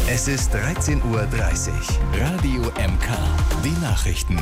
Es ist 13:30 Uhr. Radio MK. Die Nachrichten.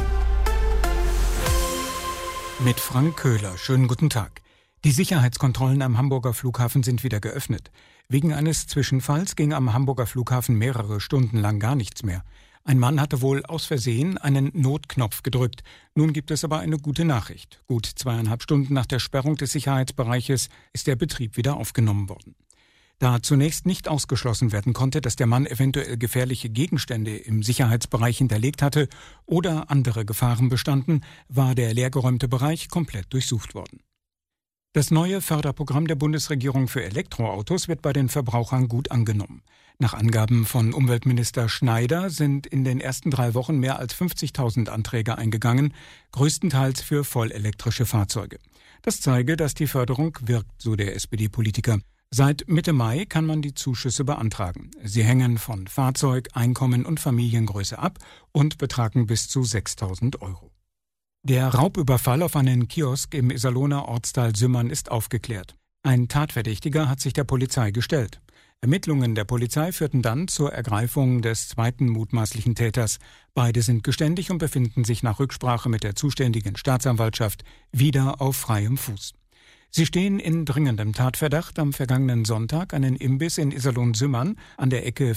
Mit Frank Köhler. Schönen guten Tag. Die Sicherheitskontrollen am Hamburger Flughafen sind wieder geöffnet. Wegen eines Zwischenfalls ging am Hamburger Flughafen mehrere Stunden lang gar nichts mehr. Ein Mann hatte wohl aus Versehen einen Notknopf gedrückt. Nun gibt es aber eine gute Nachricht. Gut 2,5 Stunden nach der Sperrung des Sicherheitsbereiches ist der Betrieb wieder aufgenommen worden. Da zunächst nicht ausgeschlossen werden konnte, dass der Mann eventuell gefährliche Gegenstände im Sicherheitsbereich hinterlegt hatte oder andere Gefahren bestanden, war der leergeräumte Bereich komplett durchsucht worden. Das neue Förderprogramm der Bundesregierung für Elektroautos wird bei den Verbrauchern gut angenommen. Nach Angaben von Umweltminister Schneider sind in den ersten 3 Wochen mehr als 50.000 Anträge eingegangen, größtenteils für vollelektrische Fahrzeuge. Das zeige, dass die Förderung wirkt, so der SPD-Politiker. Seit Mitte Mai kann man die Zuschüsse beantragen. Sie hängen von Fahrzeug, Einkommen und Familiengröße ab und betragen bis zu 6.000 Euro. Der Raubüberfall auf einen Kiosk im Iserlohner Ortsteil Sümmern ist aufgeklärt. Ein Tatverdächtiger hat sich der Polizei gestellt. Ermittlungen der Polizei führten dann zur Ergreifung des zweiten mutmaßlichen Täters. Beide sind geständig und befinden sich nach Rücksprache mit der zuständigen Staatsanwaltschaft wieder auf freiem Fuß. Sie stehen in dringendem Tatverdacht, am vergangenen Sonntag einen Imbiss in Iserlohn-Sümmern an der Ecke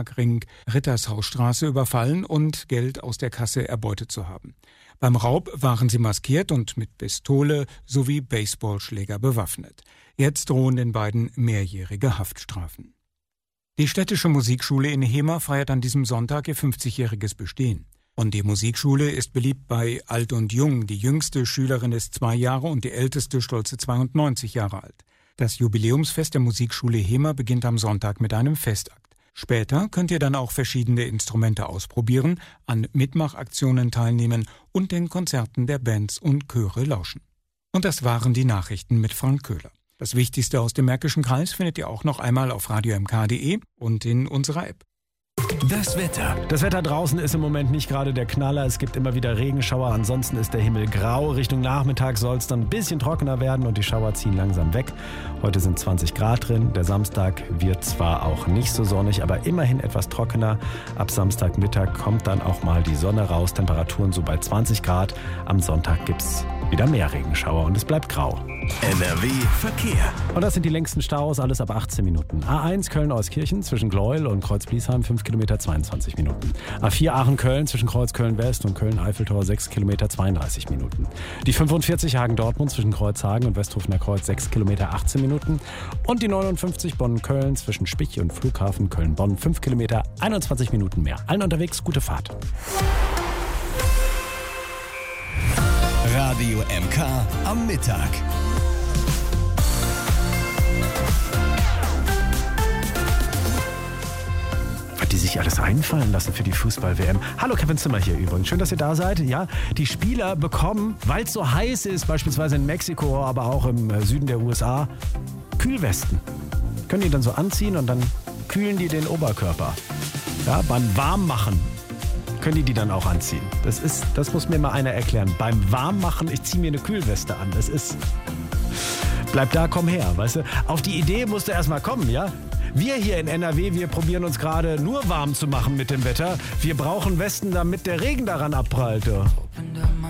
Feldmarkring-Rittershausstraße überfallen und Geld aus der Kasse erbeutet zu haben. Beim Raub waren sie maskiert und mit Pistole sowie Baseballschläger bewaffnet. Jetzt drohen den beiden mehrjährige Haftstrafen. Die Städtische Musikschule in Hemer feiert an diesem Sonntag ihr 50-jähriges Bestehen. Und die Musikschule ist beliebt bei Alt und Jung. Die jüngste Schülerin ist 2 Jahre und die älteste stolze 92 Jahre alt. Das Jubiläumsfest der Musikschule Hemer beginnt am Sonntag mit einem Festakt. Später könnt ihr dann auch verschiedene Instrumente ausprobieren, an Mitmachaktionen teilnehmen und den Konzerten der Bands und Chöre lauschen. Und das waren die Nachrichten mit Frank Köhler. Das Wichtigste aus dem Märkischen Kreis findet ihr auch noch einmal auf radiomk.de und in unserer App. Das Wetter. Das Wetter draußen ist im Moment nicht gerade der Knaller. Es gibt immer wieder Regenschauer. Ansonsten ist der Himmel grau. Richtung Nachmittag soll es dann ein bisschen trockener werden und die Schauer ziehen langsam weg. Heute sind 20 Grad drin. Der Samstag wird zwar auch nicht so sonnig, aber immerhin etwas trockener. Ab Samstagmittag kommt dann auch mal die Sonne raus. Temperaturen so bei 20 Grad. Am Sonntag gibt es wieder mehr Regenschauer und es bleibt grau. NRW Verkehr. Und das sind die längsten Staus, alles ab 18 Minuten. A1 Köln-Euskirchen zwischen Gleuel und Kreuz-Bliesheim 5 Kilometer 22 Minuten. A4 Aachen-Köln zwischen Kreuz Köln-West und Köln-Eiffeltor 6 Kilometer 32 Minuten. Die 45 Hagen-Dortmund zwischen Kreuzhagen und Westhofener Kreuz 6 Kilometer 18 Minuten. Und die 59 Bonn-Köln zwischen Spich und Flughafen Köln-Bonn 5 Kilometer 21 Minuten mehr. Allen unterwegs, gute Fahrt. Radio MK am Mittag. Was die sich alles einfallen lassen für die Fußball-WM. Hallo, Kevin Zimmer hier übrigens. Schön, dass ihr da seid. Ja, die Spieler bekommen, weil es so heiß ist, beispielsweise in Mexiko, aber auch im Süden der USA, Kühlwesten. Können die dann so anziehen und dann kühlen die den Oberkörper. Ja, beim Warmmachen können die dann auch anziehen. Das muss mir mal einer erklären. Beim Warmmachen, ich ziehe mir eine Kühlweste an. Bleib da, komm her, weißt du. Auf die Idee musst du erstmal kommen, ja? Wir hier in NRW, wir probieren uns gerade nur warm zu machen mit dem Wetter. Wir brauchen Westen, damit der Regen daran abprallt.